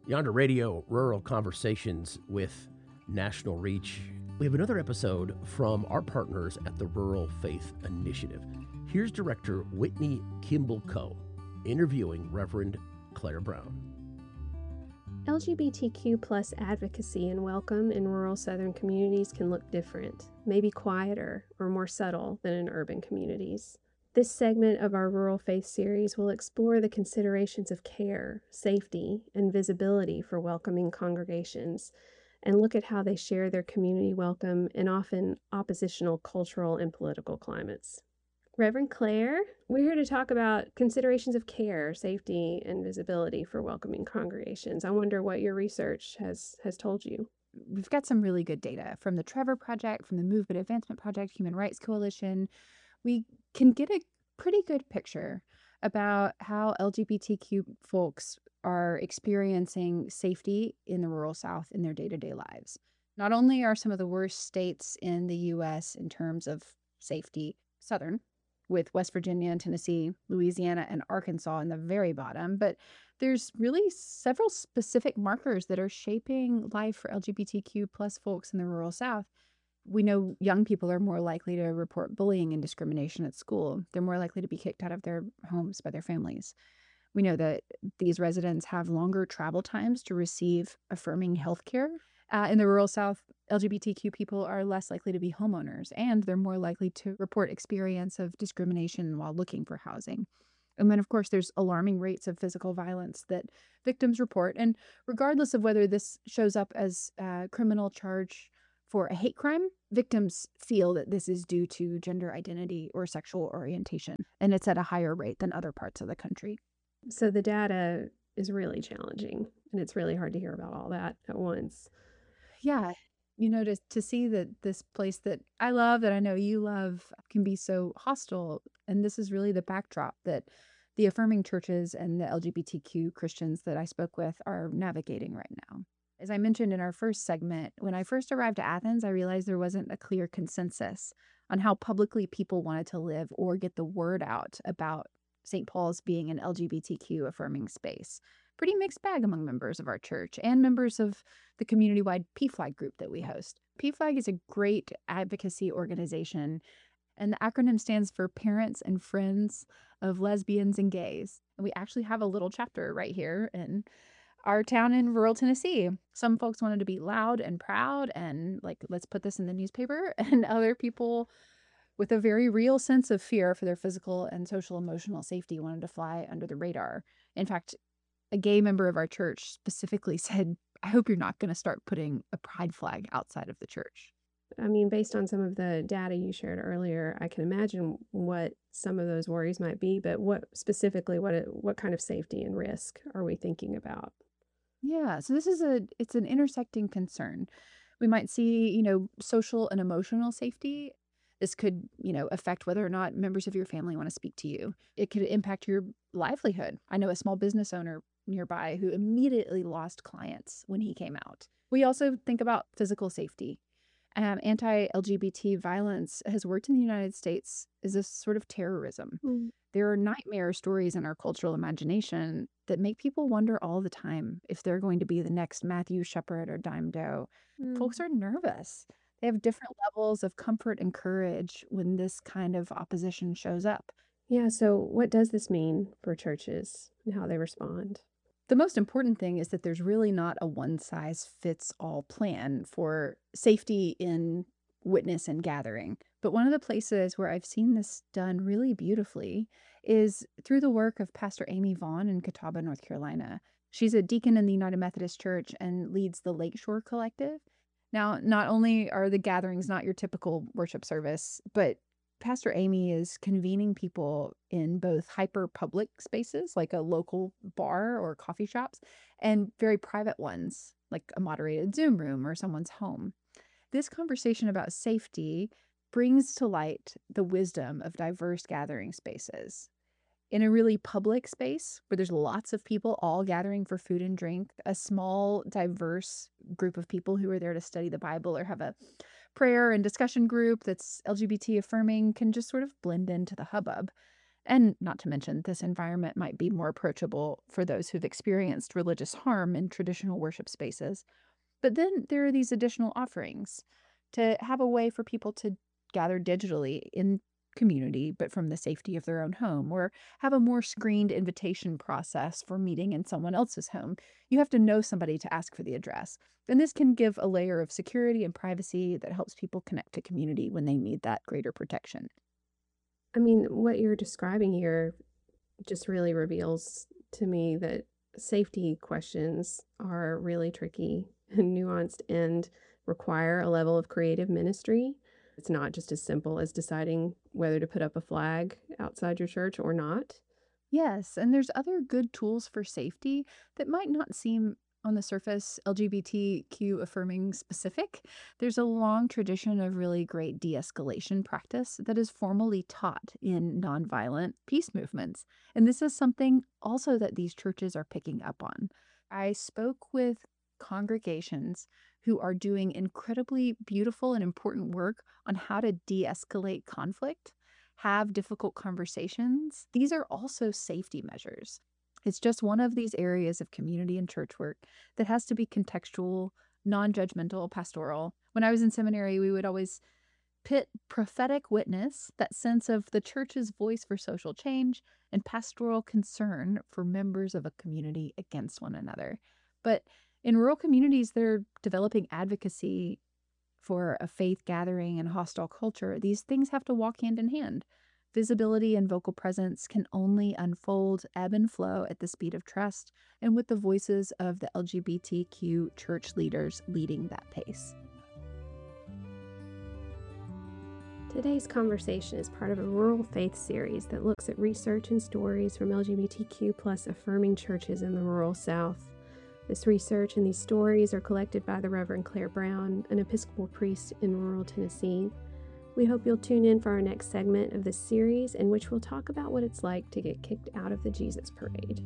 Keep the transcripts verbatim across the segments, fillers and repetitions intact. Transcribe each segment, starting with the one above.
Yonder Radio, Rural Conversations with National Reach. We have another episode from our partners at the Rural Faith Initiative. Here's Director Whitney Kimball-Coe interviewing Reverend Claire Brown. L G B T Q plus advocacy and welcome in rural Southern communities can look different, maybe quieter or more subtle than in urban communities. This segment of our Rural Faith series will explore the considerations of care, safety, and visibility for welcoming congregations, and look at how they share their community welcome in often oppositional cultural and political climates. Reverend Claire, we're here to talk about considerations of care, safety, and visibility for welcoming congregations. I wonder what your research has, has told you. We've got some really good data from the Trevor Project, from the Movement Advancement Project, Human Rights Coalition. We can get a pretty good picture about how L G B T Q folks are experiencing safety in the rural South in their day-to-day lives. Not only are some of the worst states in the U S in terms of safety Southern, with West Virginia and Tennessee, Louisiana, and Arkansas in the very bottom, but there's really several specific markers that are shaping life for L G B T Q plus folks in the rural South. We know young people are more likely to report bullying and discrimination at school. They're more likely to be kicked out of their homes by their families. We know that these residents have longer travel times to receive affirming health care. Uh, in the rural South, L G B T Q people are less likely to be homeowners, and they're more likely to report experience of discrimination while looking for housing. And then, of course, there's alarming rates of physical violence that victims report. And regardless of whether this shows up as a criminal charge for a hate crime, victims feel that this is due to gender identity or sexual orientation, and it's at a higher rate than other parts of the country. So the data is really challenging, and it's really hard to hear about all that at once. Yeah. You know, to, to see that this place that I love, that I know you love, can be so hostile. And this is really the backdrop that the affirming churches and the L G B T Q Christians that I spoke with are navigating right now. As I mentioned in our first segment, when I first arrived to Athens, I realized there wasn't a clear consensus on how publicly people wanted to live or get the word out about Saint Paul's being an L G B T Q affirming space. Pretty mixed bag among members of our church and members of the community-wide P FLAG group that we host. P FLAG is a great advocacy organization, and the acronym stands for Parents and Friends of Lesbians and Gays. And we actually have a little chapter right here in our town in rural Tennessee. Some folks wanted to be loud and proud and like, let's put this in the newspaper, and other people with a very real sense of fear for their physical and social emotional safety wanted to fly under the radar. In fact, a gay member of our church specifically said, I hope you're not going to start putting a pride flag outside of the church. I mean, based on some of the data you shared earlier, I can imagine what some of those worries might be, but what specifically, what what kind of safety and risk are we thinking about? Yeah, so this is a, it's an intersecting concern. We might see, you know, social and emotional safety. This could, you know, affect whether or not members of your family want to speak to you. It could impact your livelihood. I know a small business owner nearby who immediately lost clients when he came out. We also think about physical safety. Um, anti-L G B T violence has worked in the United States as a sort of terrorism. Mm. There are nightmare stories in our cultural imagination that make people wonder all the time if they're going to be the next Matthew Shepard or Dime Doe. Mm. Folks are nervous. They have different levels of comfort and courage when this kind of opposition shows up. Yeah, so what does this mean for churches and how they respond? The most important thing is that there's really not a one-size-fits-all plan for safety in witness and gathering. But one of the places where I've seen this done really beautifully is through the work of Pastor Amy Vaughn in Catawba, North Carolina. She's a deacon in the United Methodist Church and leads the Lakeshore Collective. Now, not only are the gatherings not your typical worship service, but Pastor Amy is convening people in both hyper public spaces, like a local bar or coffee shops, and very private ones, like a moderated Zoom room or someone's home. This conversation about safety brings to light the wisdom of diverse gathering spaces. In a really public space where there's lots of people all gathering for food and drink, a small, diverse group of people who are there to study the Bible or have a prayer and discussion group that's L G B T affirming can just sort of blend into the hubbub. And not to mention, this environment might be more approachable for those who've experienced religious harm in traditional worship spaces. But then there are these additional offerings to have a way for people to gather digitally in community, but from the safety of their own home, or have a more screened invitation process for meeting in someone else's home. You have to know somebody to ask for the address. And this can give a layer of security and privacy that helps people connect to community when they need that greater protection. I mean, what you're describing here just really reveals to me that safety questions are really tricky and nuanced and require a level of creative ministry. It's not just as simple as deciding whether to put up a flag outside your church or not. Yes, and there's other good tools for safety that might not seem on the surface L G B T Q affirming specific. There's a long tradition of really great de escalation practice that is formally taught in nonviolent peace movements. And this is something also that these churches are picking up on. I spoke with congregations who are doing incredibly beautiful and important work on how to de escalate conflict, have difficult conversations. These are also safety measures. It's just one of these areas of community and church work that has to be contextual, non judgmental, pastoral. When I was in seminary, we would always pit prophetic witness, that sense of the church's voice for social change, and pastoral concern for members of a community against one another. But in rural communities, they're developing advocacy for a faith gathering and hostile culture. These things have to walk hand in hand. Visibility and vocal presence can only unfold, ebb and flow at the speed of trust, and with the voices of the L G B T Q church leaders leading that pace. Today's conversation is part of a Rural Faith series that looks at research and stories from L G B T Q plus affirming churches in the rural South. This research and these stories are collected by the Reverend Claire Brown, an Episcopal priest in rural Tennessee. We hope you'll tune in for our next segment of this series, in which we'll talk about what it's like to get kicked out of the Jesus Parade.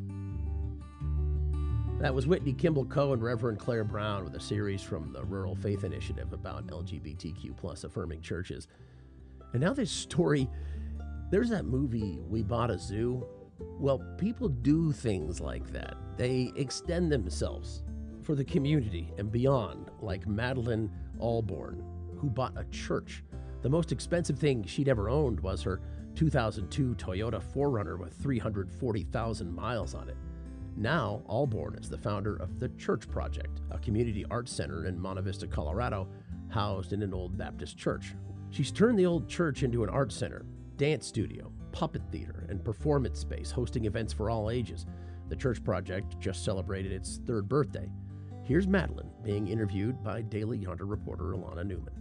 That was Whitney Kimball Coe and Reverend Claire Brown with a series from the Rural Faith Initiative about L G B T Q plus affirming churches. And now this story, there's that movie, We Bought a Zoo. Well, people do things like that. They extend themselves for the community and beyond, like Madeline Alborn, who bought a church. The most expensive thing she'd ever owned was her two thousand two Toyota four runner with three hundred forty thousand miles on it. Now, Alborn is the founder of The Church Project, a community arts center in Monte Vista, Colorado, housed in an old Baptist church. She's turned the old church into an arts center, dance studio, puppet theater, and performance space, hosting events for all ages. The Church Project just celebrated its third birthday. Here's Madeline being interviewed by Daily Yonder reporter Alana Newman.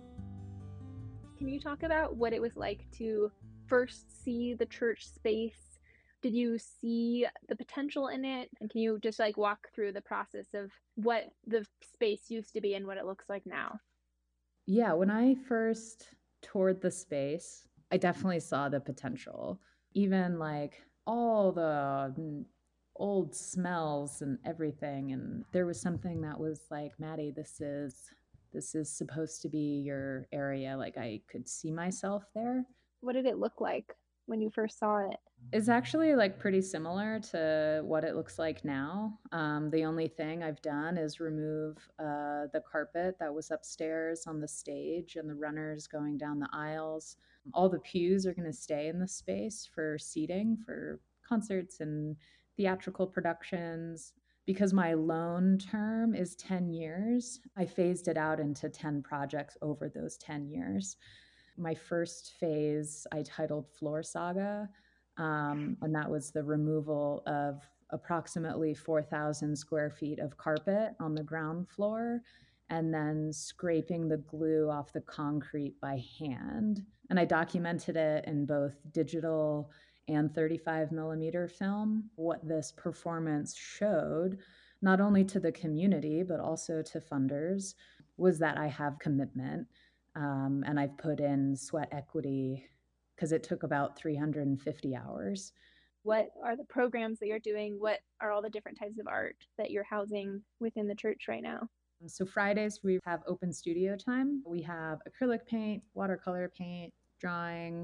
Can you talk about what it was like to first see the church space? Did you see the potential in it? And can you just like walk through the process of what the space used to be and what it looks like now? Yeah, when I first toured the space, I definitely saw the potential. Even like all the old smells and everything. And there was something that was like, Maddie, this is this is supposed to be your area. Like I could see myself there. What did it look like when you first saw it? It's actually like pretty similar to what it looks like now. Um, the only thing I've done is remove uh, the carpet that was upstairs on the stage and the runners going down the aisles. All the pews are going to stay in the space for seating for concerts and theatrical productions. Because my loan term is ten years, I phased it out into ten projects over those ten years. My first phase, I titled Floor Saga, um, and that was the removal of approximately four thousand square feet of carpet on the ground floor, and then scraping the glue off the concrete by hand. And I documented it in both digital and thirty-five millimeter film. What this performance showed, not only to the community, but also to funders, was that I have commitment. Um, and I've put in sweat equity because it took about three hundred fifty hours. What are the programs that you're doing? What are all the different types of art that you're housing within the church right now? So Fridays, we have open studio time. We have acrylic paint, watercolor paint, drawing,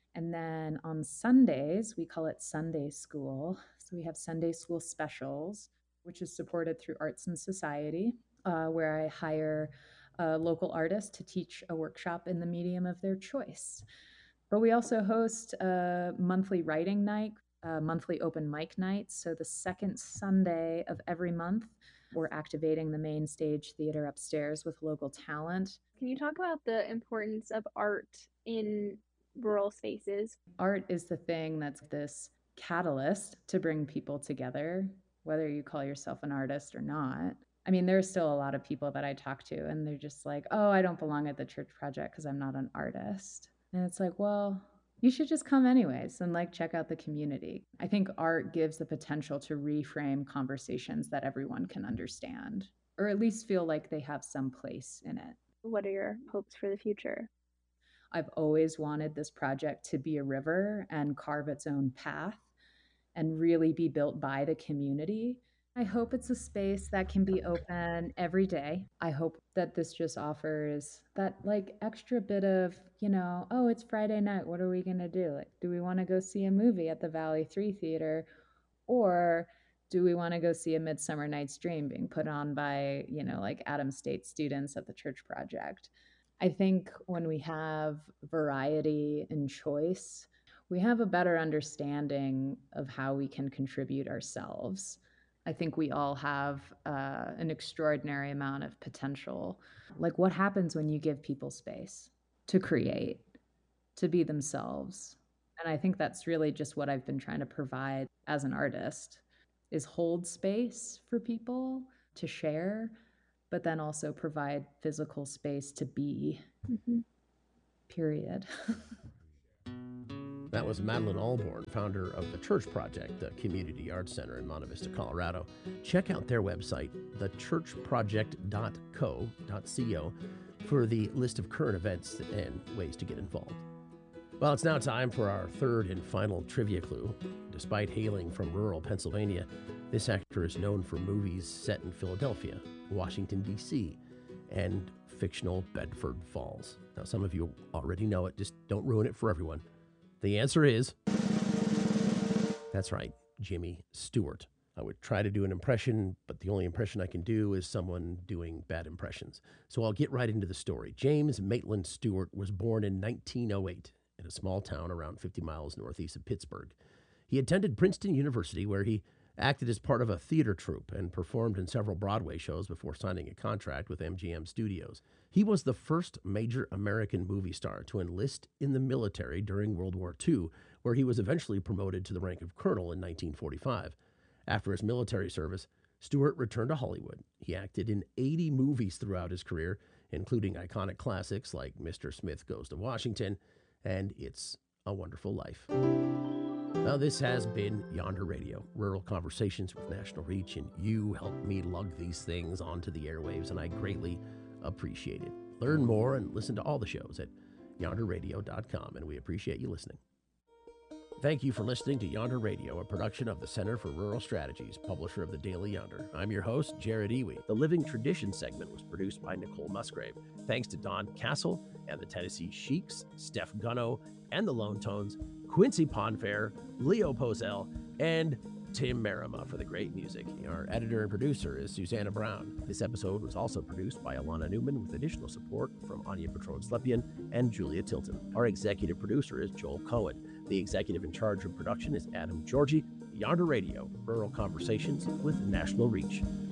And then on Sundays, we call it Sunday School. So we have Sunday School Specials, which is supported through Arts and Society, uh, where I hire a local artist to teach a workshop in the medium of their choice. But we also host a monthly writing night, a monthly open mic night. So the second Sunday of every month, we're activating the main stage theater upstairs with local talent. Can you talk about the importance of art in rural spaces? Art is the thing that's this catalyst to bring people together, whether you call yourself an artist or not. I mean, there's still a lot of people that I talk to and they're just like, oh, I don't belong at the church project because I'm not an artist. And it's like, well, you should just come anyways and like check out the community. I think art gives the potential to reframe conversations that everyone can understand, or at least feel like they have some place in it. What are your hopes for the future? I've always wanted this project to be a river and carve its own path and really be built by the community. I hope it's a space that can be open every day. I hope that this just offers that like extra bit of, you know, oh, it's Friday night. What are we going to do? Like, do we want to go see a movie at the Valley three Theater? Or do we want to go see a Midsummer Night's Dream being put on by, you know, like Adams State students at the Church Project? I think when we have variety and choice, we have a better understanding of how we can contribute ourselves. I think we all have uh, an extraordinary amount of potential. Like, what happens when you give people space to create, to be themselves? And I think that's really just what I've been trying to provide as an artist, is hold space for people to share, but then also provide physical space to be, mm-hmm. period. That was Madeline Alborn, founder of the Church Project, a community arts center in Monte Vista, Colorado. Check out their website, the church project dot co, for the list of current events and ways to get involved. Well, it's now time for our third and final trivia clue. Despite hailing from rural Pennsylvania, this actor is known for movies set in Philadelphia, Washington, D C, and fictional Bedford Falls. Now, some of you already know it. Just don't ruin it for everyone. The answer is, that's right, Jimmy Stewart. I would try to do an impression, but the only impression I can do is someone doing bad impressions. So I'll get right into the story. James Maitland Stewart was born in nineteen oh eight in a small town around fifty miles northeast of Pittsburgh. He attended Princeton University, where he acted as part of a theater troupe and performed in several Broadway shows before signing a contract with M G M Studios. He was the first major American movie star to enlist in the military during World War Two, where he was eventually promoted to the rank of colonel in nineteen forty-five. After his military service, Stewart returned to Hollywood. He acted in eighty movies throughout his career, including iconic classics like Mister Smith Goes to Washington and It's a Wonderful Life. Now, this has been Yonder Radio, rural conversations with national reach, and you helped me lug these things onto the airwaves, and I greatly appreciate it. Learn more and listen to all the shows at yonder radio dot com, and we appreciate you listening. Thank you for listening to Yonder Radio, a production of the Center for Rural Strategies, publisher of the Daily Yonder. I'm your host, Jared Iwi. The Living Tradition segment was produced by Nicole Musgrave. Thanks to Don Castle and the Tennessee Sheiks, Steph Gunno and the Lone Tones, Quincy Ponfair, Leo Posel, and Tim Marima for the great music. Our editor and producer is Susanna Brown. This episode was also produced by Alana Newman with additional support from Anya Petron-Slepian and Julia Tilton. Our executive producer is Joel Cohen. The executive in charge of production is Adam Georgie. Yonder Radio, rural conversations with national reach.